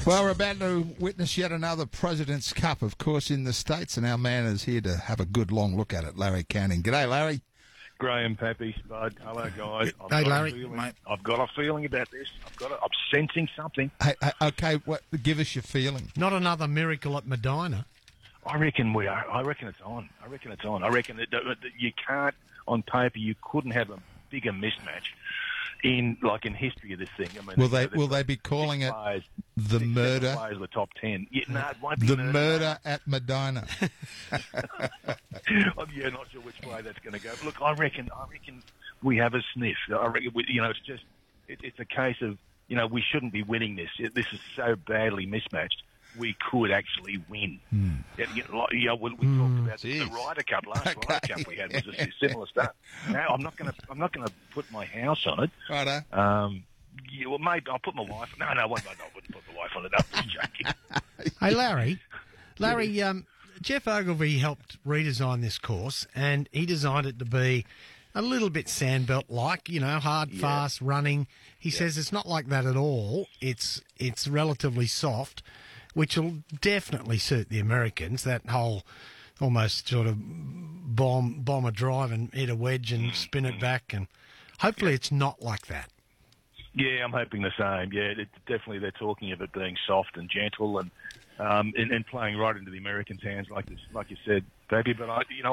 Well, we're about to witness yet another President's Cup, of course, in the States, and our man is here to have a good long look at it, Larry Canning. G'day, Larry. Graham, Pappy, Spud, hello guys. Hey, Larry. I've got a feeling about this. I'm sensing something. Hey, okay, give us your feeling. Not another miracle at Medina. I reckon we are. I reckon it's on. I reckon that you can't, on paper, you couldn't have a bigger mismatch in history of this thing. I mean, Will they be calling it the murder? Players of the top 10. Yeah, no, it won't be the murder at Medina. Yeah, not sure which way that's going to go. But look, I reckon we have a sniff. I reckon it's a case of we shouldn't be winning this. This is so badly mismatched. We could actually win. We talked about the Ryder Cup. Ryder Cup we had was a similar stuff. Now I'm not going to put my house on it. Righto. Yeah, well, maybe I'll put my wife. No, I wouldn't put the wife on it. I'm just joking. Hey, Larry, Jeff Ogilvy helped redesign this course, and he designed it to be a little bit sandbelt-like, hard, fast, running. He says it's not like that at all. It's relatively soft, which will definitely suit the Americans, that whole almost sort of bomb a drive and hit a wedge and spin it back. And hopefully it's not like that. Yeah, I'm hoping the same. Yeah, definitely they're talking of it being soft and gentle and playing right into the Americans' hands, like you said, baby. But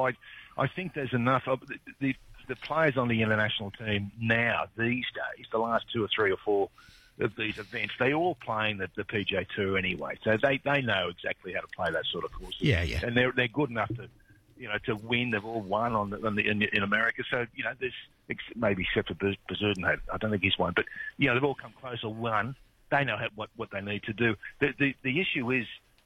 I think there's enough of the players on the international team now these days. The last 2 or 3 or 4 of these events, they all playing the PGA Tour anyway, so they know exactly how to play that sort of course. Yeah, and they're good enough to win. They've all won in America, so there's maybe except for Bezuidenhout, I don't think he's won, but they've all come close or won. They know what they need to do. The issue is,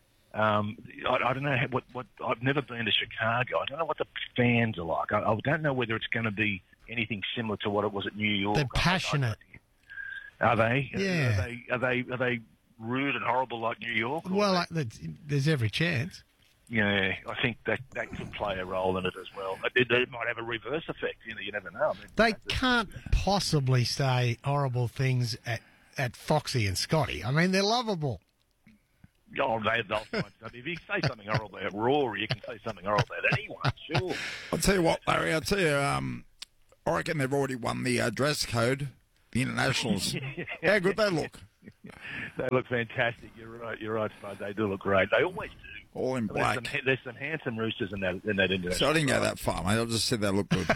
I don't know what I've never been to Chicago. I don't know what the fans are like. I don't know whether it's going to be anything similar to what it was at New York. They're passionate. Are they? Yeah. Are they rude and horrible like New York? Well, there's every chance. Yeah, I think that could play a role in it as well. It might have a reverse effect. You never know. They can't possibly say horrible things at Foxy and Scotty. I mean, they're lovable. Oh, they'll find something. If you say something horrible about Rory, you can say something horrible about anyone, sure. I'll tell you what, Larry, I reckon they've already won the dress code, the internationals. How good they look. They look fantastic. You're right, Spud. They do look great. They always do. All in black. There's some handsome roosters in that international. So I didn't go that far, mate. I just said they look good.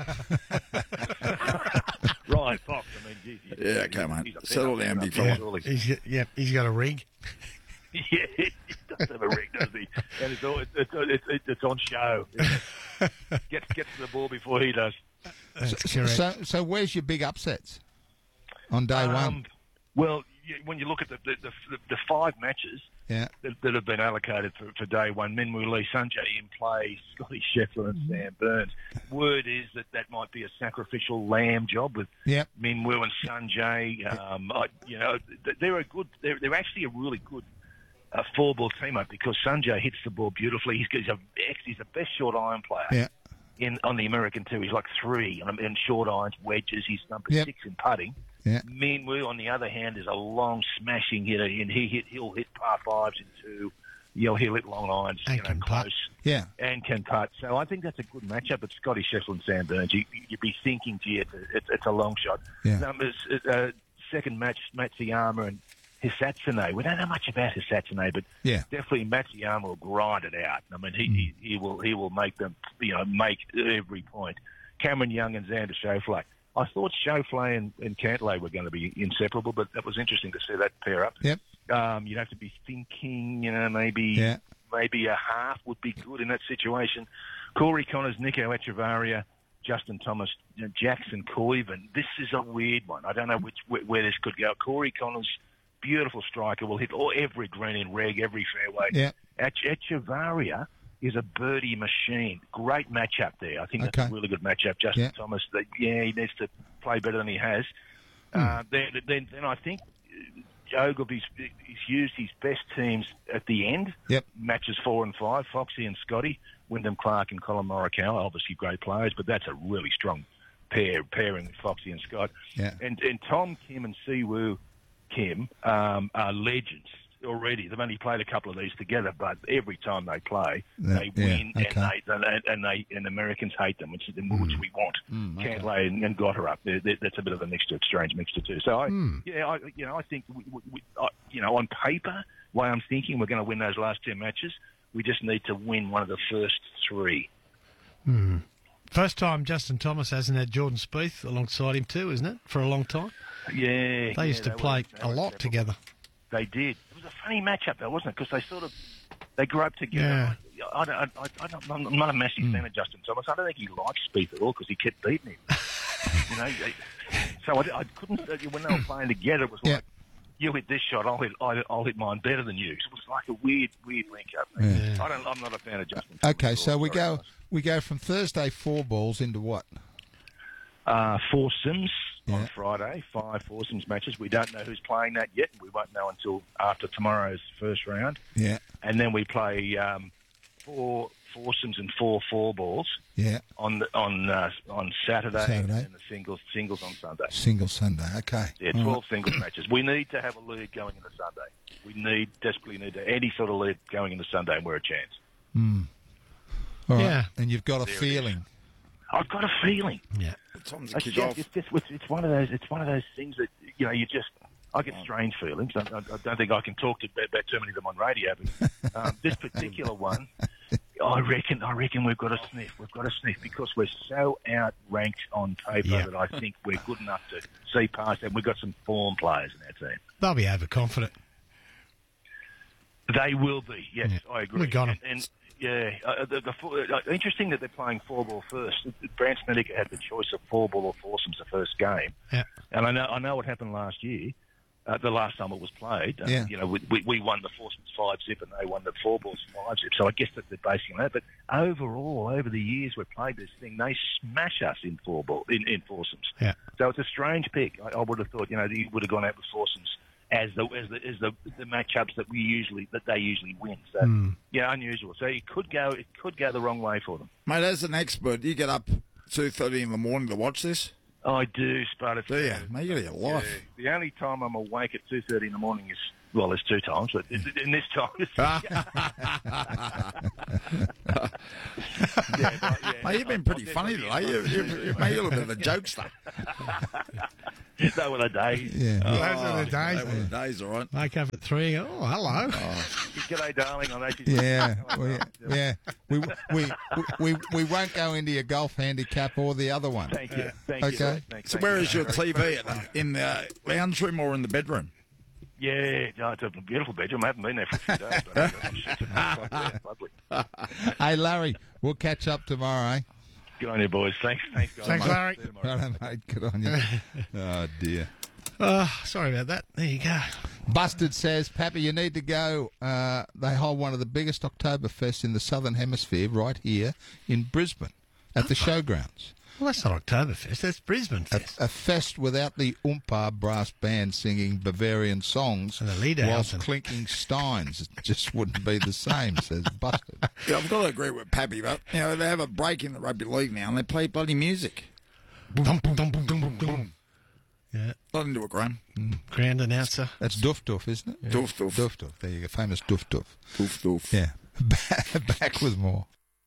Ryan Fox, I mean, geez. Yeah, okay, mate. Settle down, big fella. He's got a rig. Yeah, he does have a rig, does he? And it's on show. Gets to the ball before he does. That's correct. So where's your big upsets on day one? Well, when you look at the 5 matches that have been allocated for day one, Minwoo Lee, Sanjay in play, Scotty Scheffler and Sam Burns. Word is that might be a sacrificial lamb job with Minwoo and Sanjay. They're actually a really good 4-ball team-up because Sanjay hits the ball beautifully. He's the best short iron player on the American Tour. He's like 3 in short irons, wedges. He's number 6 in putting. Yeah. Minwoo, on the other hand, is a long smashing hitter, and he'll hit par 5s into, he'll hit long irons, and close. Yeah. And can putt. So I think that's a good matchup. It's Scotty Scheffler and Sam Burns. You'd be thinking, gee, it's a long shot. Yeah. Second match, Matsuyama and Hisatsune. We don't know much about Hisatsune, but definitely Matsuyama will grind it out. I mean, he will make them, make every point. Cameron Young and Xander Schauffele. I thought Schauffele and Cantlay were going to be inseparable, but that was interesting to see that pair up. Yep. You'd have to be thinking, maybe a half would be good in that situation. Corey Connors, Nico Echevarria, Justin Thomas, Jackson Coyven. This is a weird one. I don't know where this could go. Corey Connors, beautiful striker, will hit every green in reg, every fairway. Yeah. Echevarria is a birdie machine. Great matchup there. I think that's a really good matchup. Justin Thomas, he needs to play better than he has. Then I think Ogilvy's he's used his best teams at the end. Yep. Matches 4 and 5, Foxy and Scotty, Wyndham Clark and Colin Morikawa, obviously great players, but that's a really strong pairing with Foxy and Scott. Yeah. And Tom Kim and Siwoo Kim are legends. already. They've only played a couple of these together, but every time they play, they Yeah, win, okay. and Americans hate them, which we want. Cantlay and Goddard up. That's a bit of a mixture, strange mixture too. So I think on paper, the way I'm thinking, we're going to win those last 2 matches. We just need to win one of the first 3. First time Justin Thomas hasn't had Jordan Spieth alongside him too, isn't it? For a long time. Yeah, They used to play a lot inseparable. together. They did. It was a funny matchup, though, wasn't it? Because they grew up together. Yeah. I'm not a massive fan of Justin Thomas. I don't think he liked Spieth at all because he kept beating him. So I couldn't. When they were playing together, it was like, you hit this shot, I'll hit mine better than you. So it was like a weird link up. Yeah. I'm not a fan of Justin Thomas. Okay, so we Sorry, go from Thursday 4 balls into what? Foursomes Yeah. on Friday, 5 foursomes matches. We don't know who's playing that yet. We won't know until after tomorrow's first round. Yeah, And then we play 4 foursomes and 4 balls yeah. on Saturday, Saturday. and the singles on Sunday. Single Sunday. Okay. Yeah, 12 singles matches. We need to have a lead going into Sunday. We desperately need any sort of lead going into Sunday, and we're a chance. All right. Yeah. And you've got a There it feeling. I've got a feeling. Yeah. Time's to kick off. It's one of those things that I get strange feelings. I don't think I can talk about too many of them on radio, but this particular one, I reckon we've got a sniff. We've got a sniff because we're so outranked on paper that I think we're good enough to see past them. We've got some form players in our team. They'll be overconfident. They will be. Yes, Yeah. I agree. We got 'em. And interesting that they're playing 4 ball first. Branch Connecticut had the choice of 4 ball or foursomes the first game. Yeah. And I know what happened last year. The last time it was played, Yeah. we won the foursomes 5-zip and they won the 4 balls 5-zip. So I guess that they're basing on that. But overall, over the years we've played this thing, they smash us in in foursomes. Yeah. So it's a strange pick. I would have thought, you would have gone out with foursomes as the matchups that they usually win. So unusual. So it could go the wrong way for them. Mate, as an expert, you get up 2:30 in the morning to watch this? I do, Sparta. Do you? Mate, you got your life. Yeah. The only time I'm awake at 2:30 in the morning is, well, there's 2 times, but in this time, Mate, you've been pretty funny today. You've made a little bit of a jokester. They were the days. Yeah. Those are the days. They were the days, all right. Wake up at 3 and go, oh, hello. G'day, darling. I'm actually Yeah. We won't go into your golf handicap or the other one. Thank you. Okay. So where is your TV? In the lounge room or in the bedroom? Yeah, no, it's a beautiful bedroom. I haven't been there for a few days. But I'm sure it's lovely. Hey, Larry, we'll catch up tomorrow, eh? Good on you, boys. Thanks, guys. Thanks, Larry. See you tomorrow. Righto, mate. Good on you. Oh, dear. Sorry about that. There you go. Busted says, Pappy, you need to go. They hold one of the biggest Oktoberfests in the Southern Hemisphere right here in Brisbane at the showgrounds. Well, that's not Oktoberfest. That's Brisbane Fest. A fest without the Oompa brass band singing Bavarian songs And the leader whilst Alton. clinking steins. It just wouldn't be the same, says Busted. Yeah, I've got to agree with Pappy, but they have a break in the rugby league now and they play bloody music. Boom, boom, boom, boom, boom, boom, boom. Yeah. Not into it, Graham. Ground announcer. That's Doof Doof, isn't it? Doof doof. Doof Doof. There you go. Famous Doof Doof. Doof doof. Yeah. Back with more.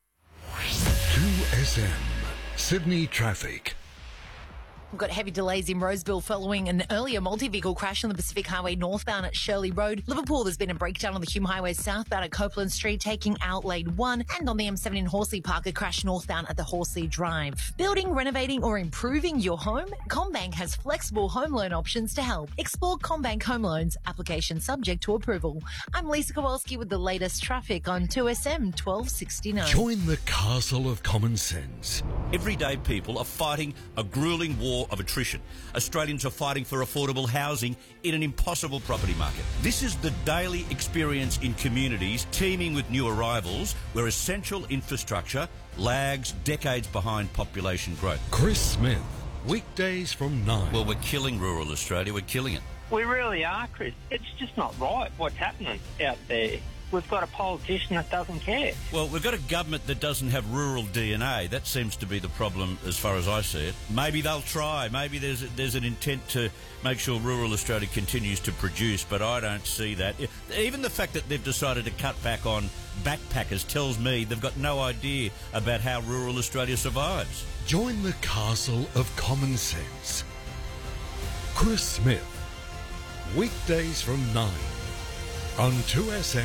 2SM Sydney traffic. We've got heavy delays in Roseville following an earlier multi-vehicle crash on the Pacific Highway northbound at Shirley Road. Liverpool, there's been a breakdown on the Hume Highway southbound at Copeland Street, taking out lane 1. And on the M7 in Horsley Park, a crash northbound at the Horsley Drive. Building, renovating or improving your home? CommBank has flexible home loan options to help. Explore CommBank Home Loans. Application subject to approval. I'm Lisa Kowalski with the latest traffic on 2SM 1269. Join the castle of common sense. Everyday people are fighting a gruelling war of attrition. Australians are fighting for affordable housing in an impossible property market. This is the daily experience in communities teeming with new arrivals where essential infrastructure lags decades behind population growth. Chris Smith, weekdays from 9. Well, we're killing rural Australia. We're killing it. We really are, Chris. It's just not right what's happening out there. we've got a politician that doesn't care. Well, we've got a government that doesn't have rural DNA. That seems to be the problem as far as I see it. Maybe they'll try. Maybe there's an intent to make sure rural Australia continues to produce, but I don't see that. Even the fact that they've decided to cut back on backpackers tells me they've got no idea about how rural Australia survives. Join the castle of common sense. Chris Smith. Weekdays from 9 on 2SM.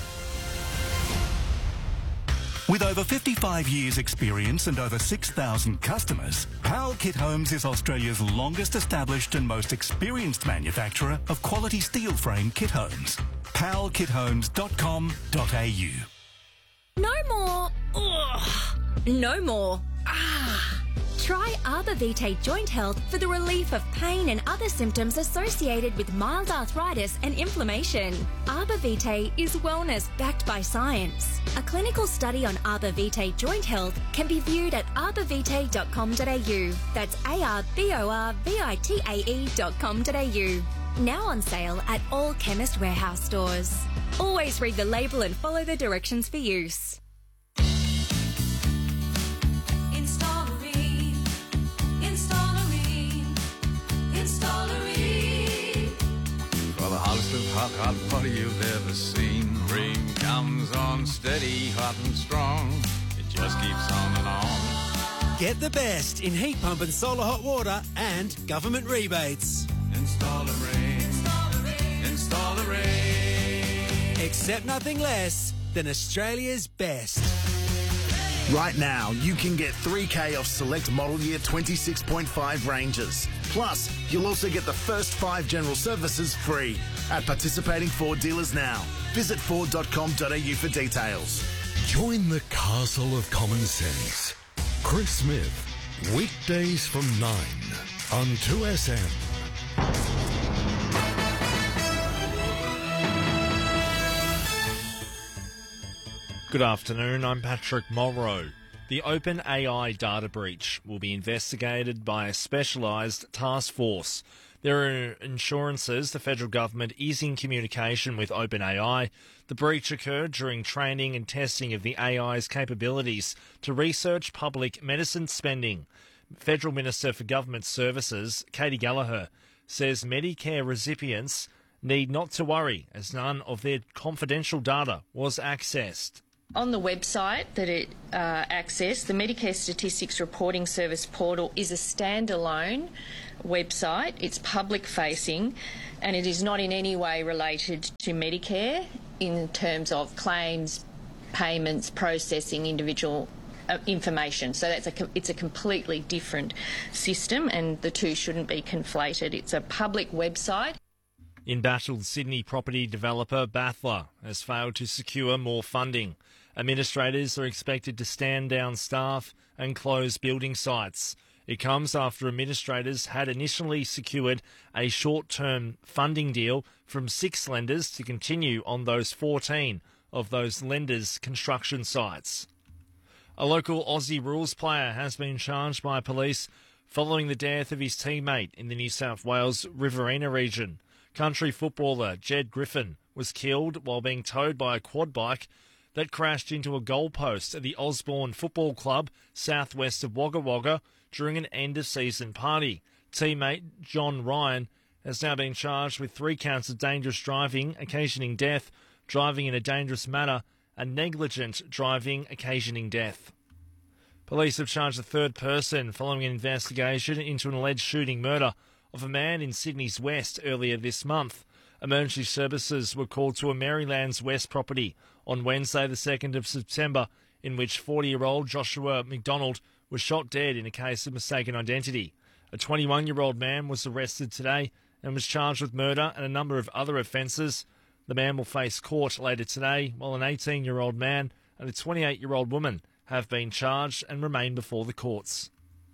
With over 55 years' experience and over 6,000 customers, Powell Kit Homes is Australia's longest established and most experienced manufacturer of quality steel frame kit homes. powellkithomes.com.au. No more. Ugh. No more. Try Arbor Vitae Joint Health for the relief of pain and other symptoms associated with mild arthritis and inflammation. Arbor Vitae is wellness backed by science. A clinical study on Arbor Vitae Joint Health can be viewed at arborvitae.com.au. That's arborvitae.com.au. Now on sale at all Chemist Warehouse stores. Always read the label and follow the directions for use. For the hottest of hot party you've ever seen. Cream comes on steady, hot and strong. It just keeps on and on. Get the best in heat pump and solar hot water and government rebates. Install a Rain. Install a Rain. Accept nothing less than Australia's best. Right now, you can get 3K off select model year 26.5 Rangers. Plus, you'll also get the first 5 general services free at participating Ford dealers now. Visit Ford.com.au for details. Join the castle of common sense. Chris Smith. Weekdays from 9 on 2SM. Good afternoon, I'm Patrick Mulrow. The OpenAI data breach will be investigated by a specialised task force. There are assurances the federal government is in communication with OpenAI. The breach occurred during training and testing of the AI's capabilities to research public medicine spending. Federal Minister for Government Services, Katie Gallagher, says Medicare recipients need not to worry as none of their confidential data was accessed. On the website that it accessed, the Medicare Statistics Reporting Service portal is a standalone website. It's public-facing and it is not in any way related to Medicare in terms of claims, payments, processing individual information. So it's a completely different system and the two shouldn't be conflated. It's a public website. Embattled Sydney property developer Bathler has failed to secure more funding. Administrators are expected to stand down staff and close building sites. It comes after administrators had initially secured a short-term funding deal from 6 lenders to continue on those 14 of those lenders' construction sites. A local Aussie rules player has been charged by police following the death of his teammate in the New South Wales Riverina region. Country footballer Jed Griffin was killed while being towed by a quad bike that crashed into a goalpost at the Osborne Football Club southwest of Wagga Wagga during an end-of-season party. Teammate John Ryan has now been charged with 3 counts of dangerous driving occasioning death, driving in a dangerous manner, and negligent driving occasioning death. Police have charged a third person following an investigation into an alleged shooting murder of a man in Sydney's West earlier this month. Emergency services were called to a Maryland's West property on Wednesday the 2nd of September, in which 40-year-old Joshua McDonald was shot dead in a case of mistaken identity. A 21-year-old man was arrested today and was charged with murder and a number of other offences. The man will face court later today, while an 18-year-old man and a 28-year-old woman have been charged and remain before the courts.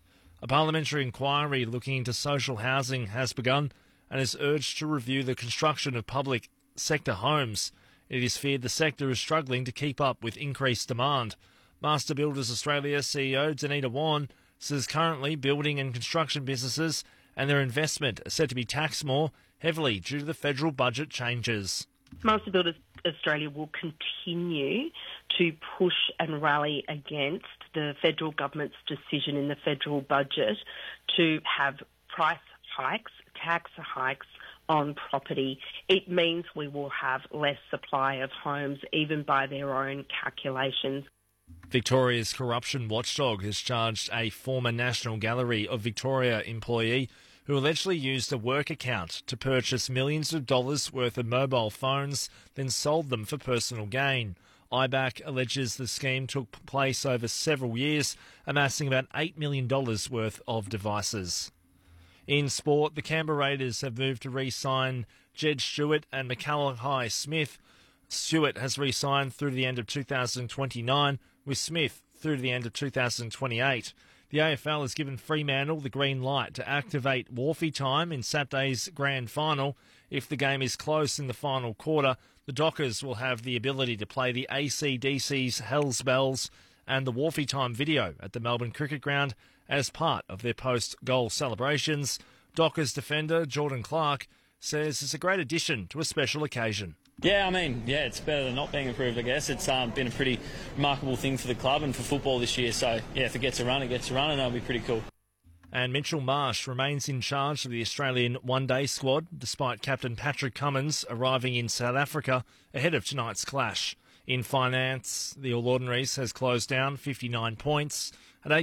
A parliamentary inquiry looking into social housing has begun and is urged to review the construction of public sector homes. It is feared the sector is struggling to keep up with increased demand. Master Builders Australia CEO Danita Warren says currently building and construction businesses and their investment are set to be taxed more heavily due to the federal budget changes. Master Builders Australia will continue to push and rally against the federal government's decision in the federal budget to have price hikes, tax hikes on property. It means we will have less supply of homes, even by their own calculations. Victoria's corruption watchdog has charged a former National Gallery of Victoria employee who allegedly used a work account to purchase millions of dollars worth of mobile phones, then sold them for personal gain. IBAC alleges the scheme took place over several years, amassing about $8 million worth of devices. In sport, the Canberra Raiders have moved to re-sign Jed Stewart and Mackay Smith. Stewart has re-signed through the end of 2029, with Smith through to the end of 2028. The AFL has given Fremantle the green light to activate Wharfie time in Saturday's grand final. If the game is close in the final quarter, the Dockers will have the ability to play the AC/DC's Hells Bells and the Wharfie time video at the Melbourne Cricket Ground as part of their post-goal celebrations. Dockers defender Jordan Clark says it's a great addition to a special occasion. Yeah, I mean, it's better than not being approved, I guess. It's been a pretty remarkable thing for the club and for football this year. So, if it gets a run, it gets a run, and that'll be pretty cool. And Mitchell Marsh remains in charge of the Australian one-day squad, despite captain Patrick Cummins arriving in South Africa ahead of tonight's clash. In finance, the All Ordinaries has closed down 59 points at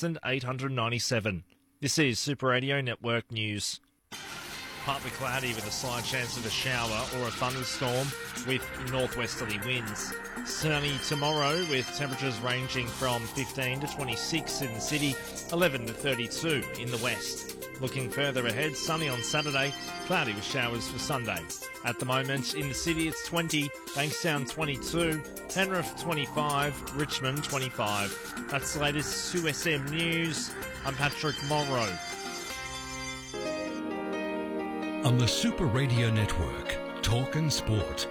8,897. This is Super Radio Network News. Partly cloudy with a slight chance of a shower or a thunderstorm with northwesterly winds. Sunny tomorrow with temperatures ranging from 15 to 26 in the city, 11 to 32 in the west. Looking further ahead, sunny on Saturday, cloudy with showers for Sunday. At the moment in the city it's 20, Bankstown 22, Penrith 25, Richmond 25. That's the latest 2SM News. I'm Patrick Morrow. On the Super Radio Network, Talk and Sport.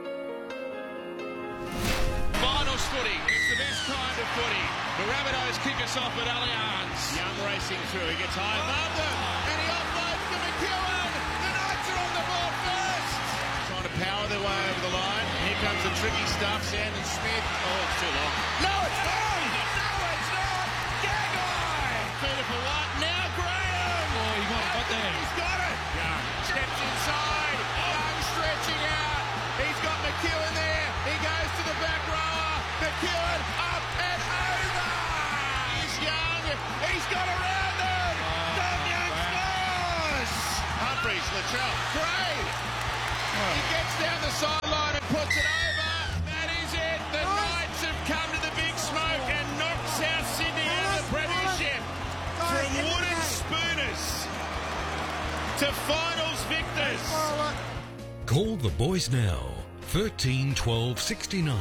Finals footy. It's the best kind of footy. The Rabbitohs kick us off at Allianz. Young racing through. He gets high above them. And he offloads to McEwen. The Knights are on the board first. Trying to power their way over the line. Here comes the tricky stuff. Sandon Smith. Oh, it's too long. No, it's not. No, it's not. Gagai. Peter for White. Now Graham. Oh, he might have got there. He's got it. Young steps inside. Young stretching out. He's got McEwen there. He goes to the back rower. McEwen up and over. He's Young. He's got around them. Dom Young scores. Humphries, Latrell. Gray. He gets down the sideline and puts it over. That is it. The Knights have come to the big smoke and knocked South Sydney out of the premiership. From wooden spooners to finals victors. Call the boys now. 13 12 69.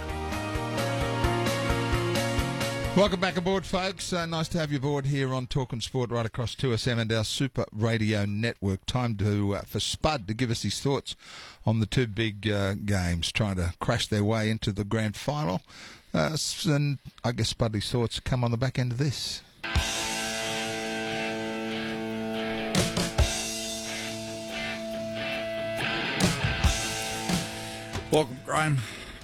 Welcome back aboard, folks. Nice to have you aboard here on Talk and Sport right across 2SM and our Super Radio Network. Time to for Spud to give us his thoughts on the two big games, trying to crash their way into the grand final. And I guess Spud's thoughts come on the back end of this. Welcome, Graham.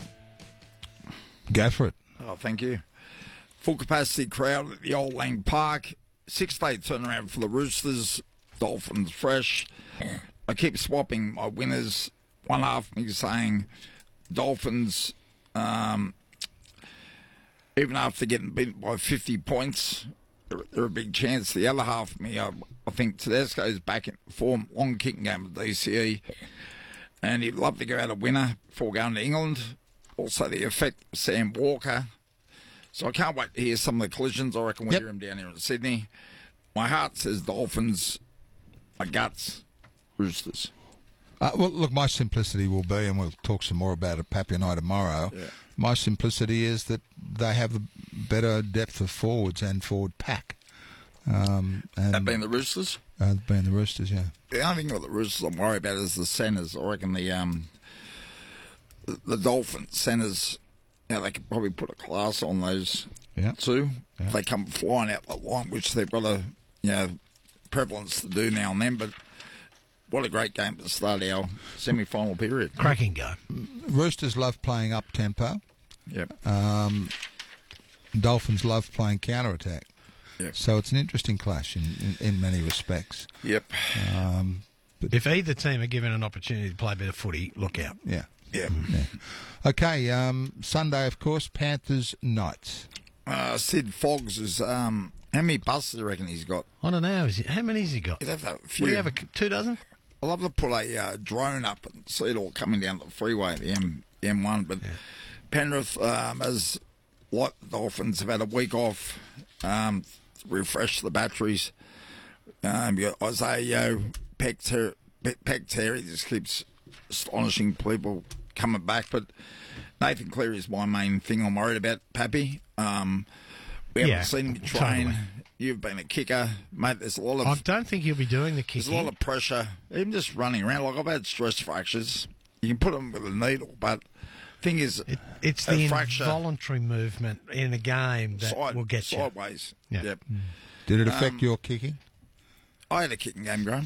Go for it. Oh, thank you. Full capacity crowd at the Old Lang Park. 6-day turnaround for the Roosters. Dolphins fresh. I keep swapping my winners. One half of me saying Dolphins, even after getting beaten by 50 points, they're a big chance. The other half of me, I think Tedesco's back in form. Long kicking game with DCE. And he'd love to go out a winner before going to England. Also the effect of Sam Walker. So I can't wait to hear some of the collisions. I reckon we'll hear him down here in Sydney. My heart says Dolphins. My guts, Roosters. Well, look, my simplicity will be, and we'll talk some more about it, Pappy and I, tomorrow. Yeah. My simplicity is that they have a better depth of forwards and forward pack. That being the Roosters? Being the Roosters, yeah. The only thing with the Roosters I'm worried about is the centres. I reckon the Dolphins centres, they could probably put a class on those two. Yeah. If they come flying out the line, which they've got a prevalence to do now and then. But what a great game to start our semi-final period. Cracking game. Roosters love playing up tempo. Yep. Dolphins love playing counter-attack. Yep. So it's an interesting clash in many respects. Yep. But if either team are given an opportunity to play a bit of footy, look out. Yeah. Yeah. Okay, Sunday, of course, Panthers Knights. Sid Foggs is... how many buses do you reckon he's got? I don't know. How many has he got? He'd have a few. Would he have 2 dozen? I'd love to put a drone up and see it all coming down the freeway, the M1. But Penrith, as like the Dolphins, have had a week off, refresh the batteries. Isaiah Peck Terry just keeps astonishing people coming back. But Nathan Cleary is my main thing I'm worried about, Pappy. We haven't seen him train. Totally. You've been a kicker, mate. There's a lot of... I don't think he'll be doing the kicking. There's a lot of pressure. Even just running around. Like, I've had stress fractures. You can put them with a needle, but the thing is... It's the involuntary movement in a game that will get you. Sideways. Yeah. Yep. Did it affect your kicking? I had a kicking game, Graham.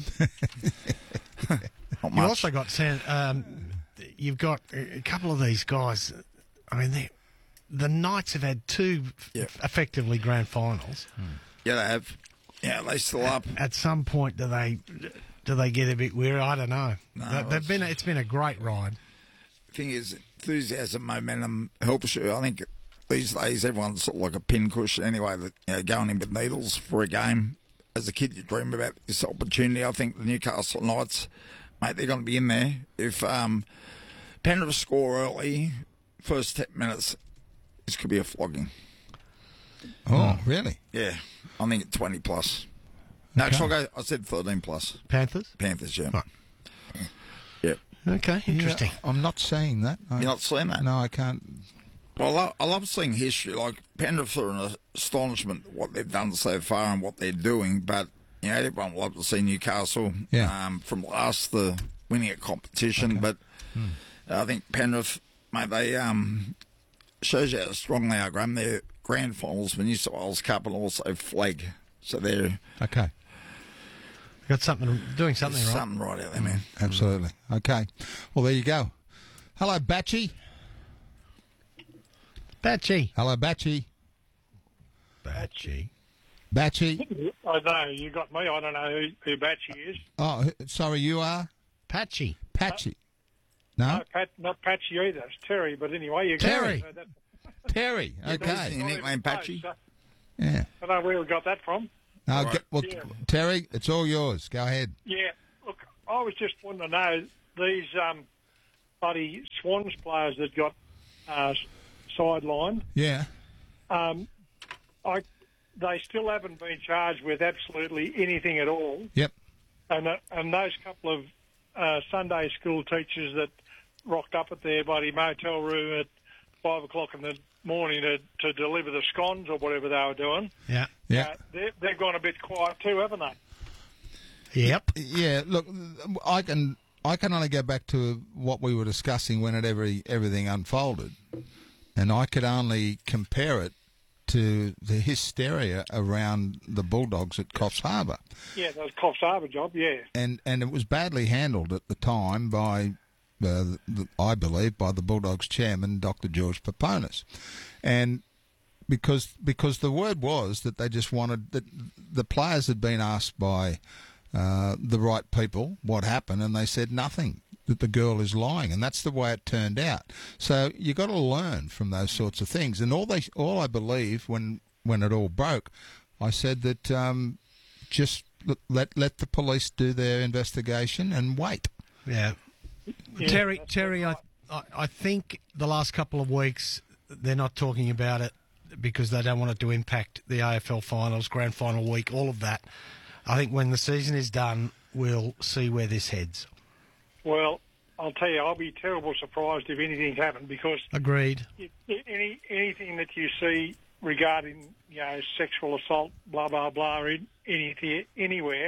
You also got... you've got a couple of these guys... I mean, the Knights have had 2 effectively grand finals. Yeah, they have. Yeah, they still up. At some point, do they get a bit weary? I don't know. No, it's been a great ride. The thing is, enthusiasm, momentum helps you. I think these days everyone's sort of like a pincushion anyway, that, going in with needles for a game. As a kid, you dream about this opportunity. I think the Newcastle Knights, mate, they're going to be in there. If Penrith score early, first 10 minutes, this could be a flogging. Oh, really? Yeah. I think 20 plus. No, I said 13 plus. Panthers? Panthers, yeah. Right. Yep. Okay, interesting. Yeah, I'm not seeing that. You're not seeing that? No, I can't. Well, I love seeing history. Like, Penrith are an astonishment at what they've done so far and what they're doing, but, everyone would love to see Newcastle from last, the winning a competition, but I think Penrith, mate, they shows you how strong they are, Graham. They're grand finals for New South Wales Cup and also flag. So they're... Okay. Got doing something right. Something right out there, man. Absolutely. Okay. Well, there you go. Hello, Batchy. Batchy. Hello, Batchy. Batchy. Batchy. I know, you got me. I don't know who Batchy is. Oh, sorry, you are? Patchy. Patchy. No? Not Patchy either. It's Terry, but anyway. You Terry. Got it. Terry, okay. Your nickname Patchy? Yeah. I don't know where we got that from. No, Terry, it's all yours. Go ahead. Yeah, look, I was just wanting to know, these bloody Swans players that got sidelined. Yeah. They still haven't been charged with absolutely anything at all. Yep. And those couple of Sunday school teachers that rocked up at their bloody motel room at 5 o'clock in the morning to deliver the scones or whatever they were doing. Yeah. Yeah. They've gone a bit quiet too, haven't they? Yep. Yeah. Look, I can only go back to what we were discussing when everything unfolded, and I could only compare it to the hysteria around the Bulldogs at Coffs Harbour. Yeah, that was Coffs Harbour job. Yeah. And it was badly handled at the time by. I believe by the Bulldogs chairman, Dr. George Paponis, and because the word was that they just wanted that the players had been asked by the right people what happened, and they said nothing, that the girl is lying, and that's the way it turned out. So you got to learn from those sorts of things, and all I believe when it all broke, I said that just let the police do their investigation and wait. Yeah. Yeah, Terry, I think the last couple of weeks they're not talking about it because they don't want it to impact the AFL finals, grand final week, all of that. I think when the season is done, we'll see where this heads. Well, I'll tell you, I'll be terribly surprised if anything's happened because... Agreed. Anything that you see regarding, sexual assault, blah, blah, blah, anywhere,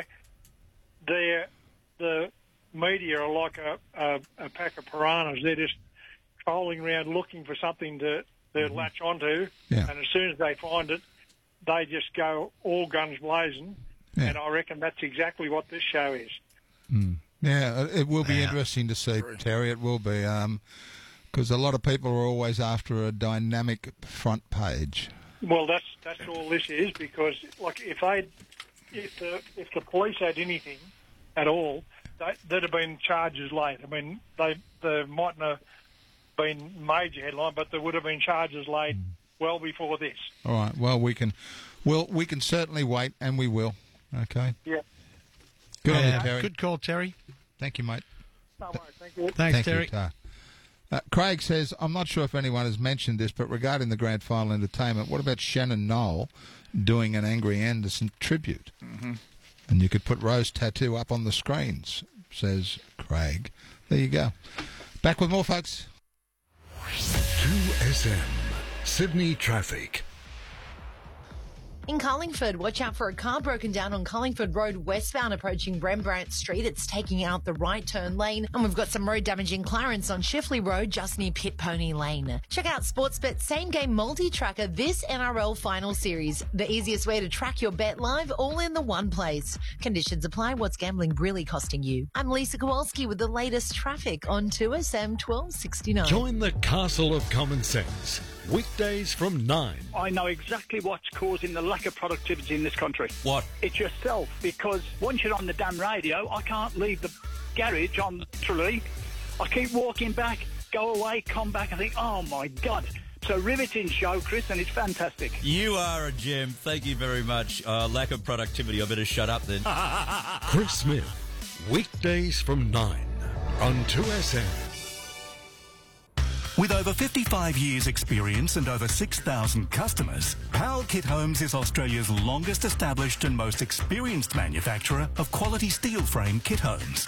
the media are like a pack of piranhas. They're just trolling around looking for something to latch onto, and as soon as they find it, they just go all guns blazing, and I reckon that's exactly what this show is. Yeah, it will be interesting to see, Terry. It will be, because a lot of people are always after a dynamic front page. Well, that's all this is, because like if the police had anything at all, there'd have been charges laid. I mean, there mightn't have been major headline, but there would have been charges laid well before this. All right. Well, we can certainly wait, and we will. Okay. Yeah. Good on you, Terry. Good call, Terry. Thank you, mate. No worries. Thank you. Thanks, Terry. Craig says, I'm not sure if anyone has mentioned this, but regarding the grand final entertainment, what about Shannon Knoll doing an Angry Anderson tribute? Mm-hmm. And you could put Rose Tattoo up on the screens, says Craig. There you go. Back with more, folks. 2SM, Sydney traffic. In Carlingford, watch out for a car broken down on Carlingford Road westbound approaching Rembrandt Street. It's taking out the right turn lane. And we've got some road damage in Clarence on Shifley Road just near Pit Pony Lane. Check out Sportsbet Same Game Multi-Tracker this NRL Final Series. The easiest way to track your bet live, all in the one place. Conditions apply. What's gambling really costing you? I'm Lisa Kowalski with the latest traffic on 2SM 1269. Join the Castle of Common Sense. Weekdays from 9. I know exactly what's causing the lack of productivity in this country. What? It's yourself, because once you're on the damn radio, I can't leave the garage on literally. I keep walking back, go away, come back, and think, oh my God. It's a riveting show, Chris, and it's fantastic. You are a gem. Thank you very much. Lack of productivity. I better shut up then. Chris Smith. Weekdays from 9 on 2SM. With over 55 years' experience and over 6,000 customers, Pal Kit Homes is Australia's longest established and most experienced manufacturer of quality steel frame kit homes.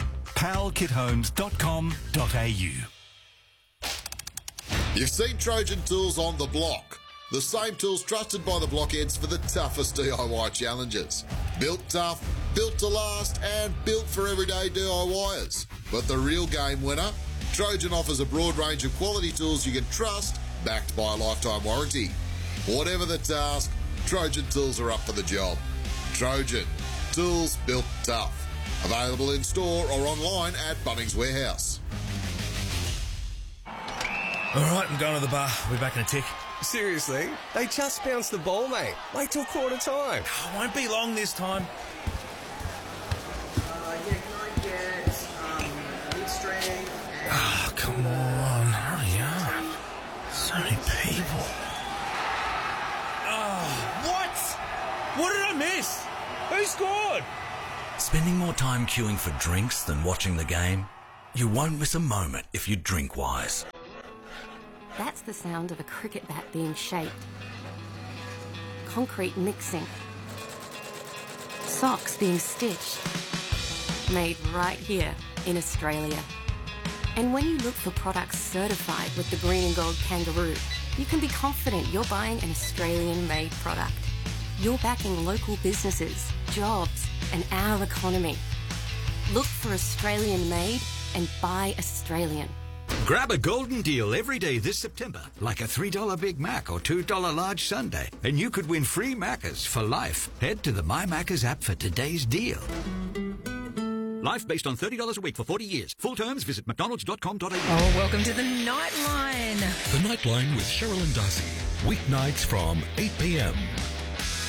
palkithomes.com.au. You've seen Trojan Tools on the block. The same tools trusted by the blockheads for the toughest DIY challenges. Built tough, built to last, and built for everyday DIYers. But the real game winner? Trojan offers a broad range of quality tools you can trust, backed by a lifetime warranty. Whatever the task, Trojan Tools are up for the job. Trojan, tools built tough. Available in store or online at Bunnings Warehouse. All right, I'm going to the bar. We'll be back in a tick. Seriously? They just bounced the ball, mate. Wait till quarter time. Oh, won't be long this time. Oh, come on, hurry up. So many people. Oh, what? What did I miss? Who scored? Spending more time queuing for drinks than watching the game? You won't miss a moment if you drink wise. That's the sound of a cricket bat being shaped. Concrete mixing. Socks being stitched. Made right here in Australia. And when you look for products certified with the Green and Gold Kangaroo, you can be confident you're buying an Australian-made product. You're backing local businesses, jobs, and our economy. Look for Australian-made and buy Australian. Grab a golden deal every day this September, like a $3 Big Mac or $2 large sundae, and you could win free Maccas for life. Head to the My Maccas app for today's deal. Life based on $30 a week for 40 years. Full terms, visit mcdonalds.com.au. Oh, welcome to the Nightline. The Nightline with Cheryl and Darcy. Weeknights from 8 p.m.